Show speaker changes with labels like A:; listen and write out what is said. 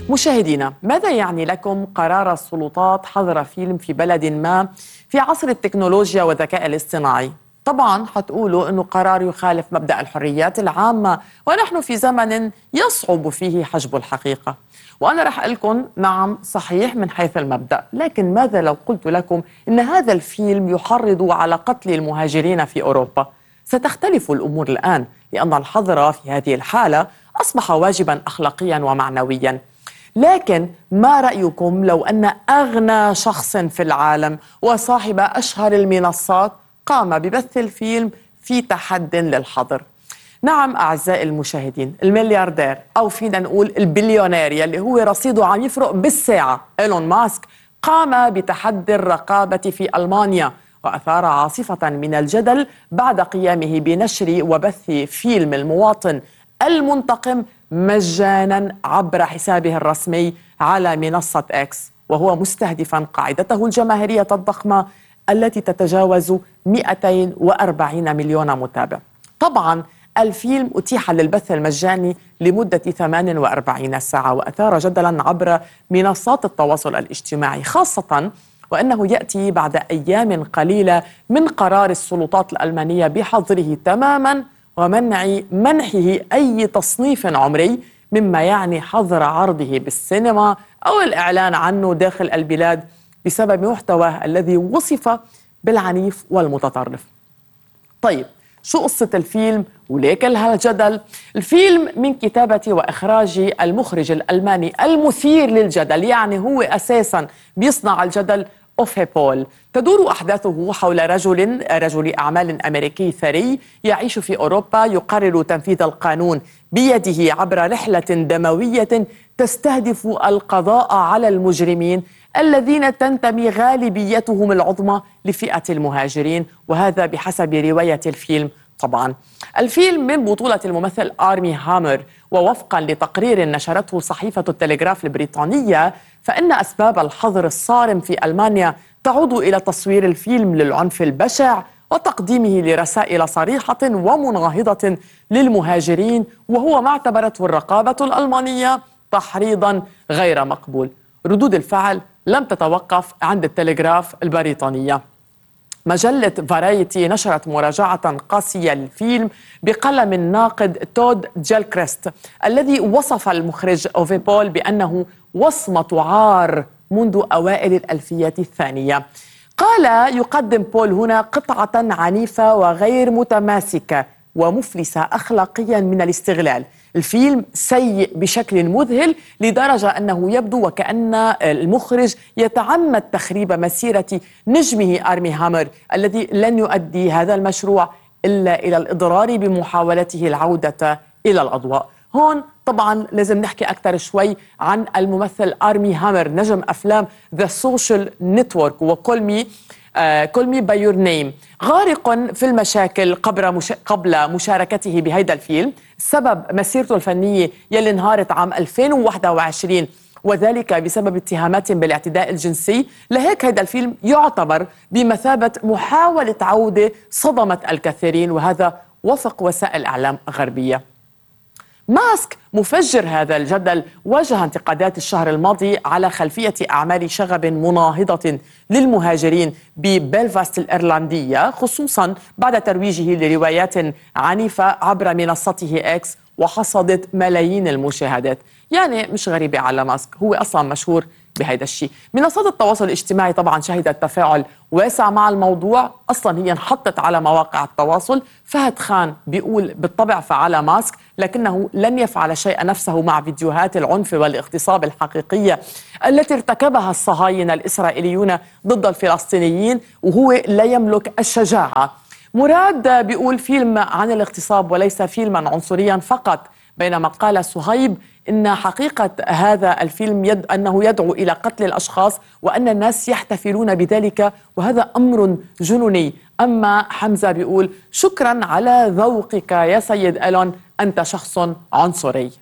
A: مشاهدينا، ماذا يعني لكم قرار السلطات حظر فيلم في بلد ما في عصر التكنولوجيا والذكاء الاصطناعي؟ طبعا حتقولوا انه قرار يخالف مبدأ الحريات العامة، ونحن في زمن يصعب فيه حجب الحقيقة. وانا رح اقول لكم نعم صحيح من حيث المبدأ، لكن ماذا لو قلت لكم ان هذا الفيلم يحرض على قتل المهاجرين في اوروبا؟ ستختلف الامور الان، لان الحظر في هذه الحالة اصبح واجبا اخلاقيا ومعنويا. لكن ما رأيكم لو أن أغنى شخص في العالم وصاحب أشهر المنصات قام ببث الفيلم في تحد للحظر؟ نعم أعزائي المشاهدين، الملياردير أو فينا نقول البليونير يلي هو رصيده عم يفرق بالساعة إيلون ماسك قام بتحدي الرقابة في ألمانيا، وأثار عاصفة من الجدل بعد قيامه بنشر وبث فيلم المواطن المنتقم مجانا عبر حسابه الرسمي على منصة إكس، وهو مستهدفا قاعدته الجماهيرية الضخمة التي تتجاوز 240 مليون متابع. طبعا الفيلم أتيح للبث المجاني لمدة 48 ساعة، وأثار جدلا عبر منصات التواصل الاجتماعي، خاصة وأنه يأتي بعد أيام قليلة من قرار السلطات الألمانية بحظره تماما ومنحه أي تصنيف عمري، مما يعني حظر عرضه بالسينما أو الإعلان عنه داخل البلاد بسبب محتواه الذي وصف بالعنيف والمتطرف. طيب شو قصة الفيلم وليك هالجدل؟ الفيلم من كتابة وإخراج المخرج الألماني المثير للجدل، يعني هو أساساً بيصنع الجدل، أوفي بول. تدور أحداثه حول رجل أعمال أمريكي ثري يعيش في أوروبا، يقرر تنفيذ القانون بيده عبر رحلة دموية تستهدف القضاء على المجرمين الذين تنتمي غالبيتهم العظمى لفئة المهاجرين، وهذا بحسب رواية الفيلم. طبعا الفيلم من بطولة الممثل آرمي هامر، ووفقا لتقرير نشرته صحيفة التلغراف البريطانية فإن أسباب الحظر الصارم في ألمانيا تعود إلى تصوير الفيلم للعنف البشع وتقديمه لرسائل صريحة ومناهضة للمهاجرين، وهو ما اعتبرته الرقابة الألمانية تحريضا غير مقبول. ردود الفعل لم تتوقف عند التلغراف البريطانية. مجلة فارايتي نشرت مراجعة قاسية للفيلم بقلم الناقد تود جيلكريست، الذي وصف المخرج أوفي بول بأنه وصمة عار منذ أوائل الألفية الثانية. قال يقدم بول هنا قطعة عنيفة وغير متماسكة ومفلسة أخلاقيا من الاستغلال. الفيلم سيء بشكل مذهل لدرجة أنه يبدو وكأن المخرج يتعمد تخريب مسيرة نجمه آرمي هامر، الذي لن يؤدي هذا المشروع إلا إلى الإضرار بمحاولته العودة إلى الأضواء. هون طبعا لازم نحكي أكثر شوي عن الممثل آرمي هامر، نجم أفلام The Social Network وكول مي باي يور نيم، غارق في المشاكل قبل مشاركته بهيدا الفيلم. سبب مسيرته الفنية يلي انهارت عام 2021، وذلك بسبب اتهامات بالاعتداء الجنسي. لهيك هيدا الفيلم يعتبر بمثابة محاولة عودة صدمت الكثيرين، وهذا وفق وسائل إعلام غربية. ماسك مفجر هذا الجدل واجه انتقادات الشهر الماضي على خلفية أعمال شغب مناهضة للمهاجرين ببلفاست الإيرلندية، خصوصا بعد ترويجه لروايات عنيفة عبر منصته إكس وحصدت ملايين المشاهدات. يعني مش غريبة على ماسك، هو أصلا مشهور بهيدا الشيء. منصات التواصل الاجتماعي طبعا شهدت تفاعل واسع مع الموضوع، اصلا هي انحطت على مواقع التواصل. فهد خان بيقول بالطبع فعل ماسك، لكنه لن يفعل شيء نفسه مع فيديوهات العنف والاغتصاب الحقيقية التي ارتكبها الصهاينة الإسرائيليون ضد الفلسطينيين، وهو لا يملك الشجاعة. مراد بيقول فيلم عن الاغتصاب وليس فيلما عنصريا فقط، بينما قال صهيب إن حقيقة هذا الفيلم أنه يدعو إلى قتل الأشخاص وأن الناس يحتفلون بذلك، وهذا أمر جنوني. أما حمزة بيقول شكرا على ذوقك يا سيد إيلون، أنت شخص عنصري.